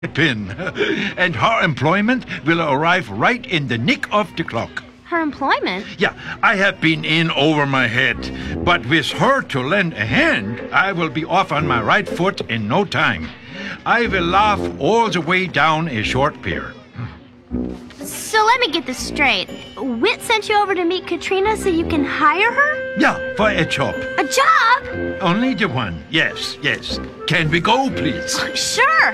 pin, and her employment will arrive right in the nick of the clock. Her employment? Yeah, I have been in over my head, but with her to lend a hand, I will be off on my right foot in no time. I will laugh all the way down a short pier. So let me get this straight. Whit sent you over to meet Katrina so you can hire her? Yeah, for a job. A job? Only the one. Yes. Can we go, please? Sure.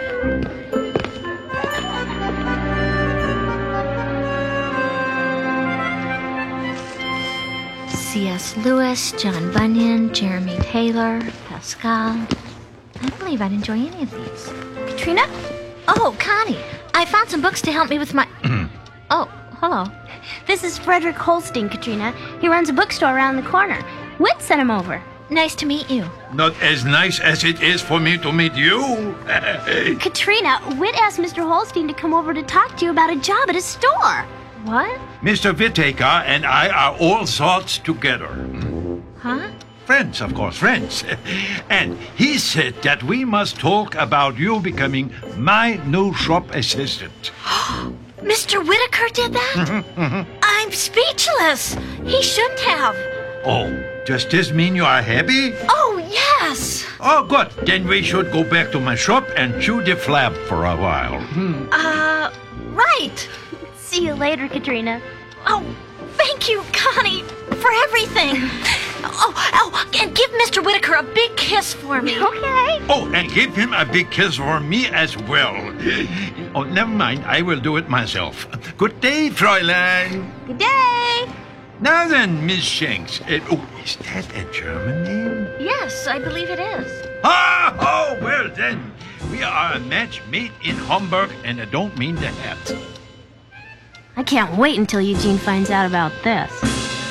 C.S. Lewis, John Bunyan, Jeremy Taylor, Pascal. I believe I'd enjoy any of these. Katrina? Oh, Connie. I found some books to help me with my... Oh, hello. This is Frederick Holstein, Katrina. He runs a bookstore around the corner. Whit sent him over. Nice to meet you. Not as nice as it is for me to meet you. Katrina, Whit asked Mr. Holstein to come over to talk to you about a job at his store. What? Mr. Whittaker and I are all sorts together. Huh? Friends, of course, friends. And he said that we must talk about you becoming my new shop assistant. Mr. Whittaker did that? I'm speechless. He shouldn't have. Oh, does this mean you are happy? Oh, yes. Oh, good. Then we should go back to my shop and chew the flap for a while. Right. See you later, Katrina. Oh, thank you, Connie, for everything. Oh, and give Mr. Whittaker a big kiss for me. Okay. Oh, and give him a big kiss for me as well. Oh, never mind. I will do it myself. Good day, Fräulein. Good day. Now then, Miss Shanks. Is that a German name? Yes, I believe it is. Oh, well then. We are a match made in Hamburg, and I don't mean the hat. I can't wait until Eugene finds out about this.